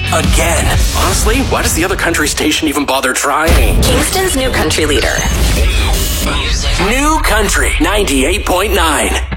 again. Honestly, why does the other country station even bother trying? Kingston's new country leader. New Country 98.9.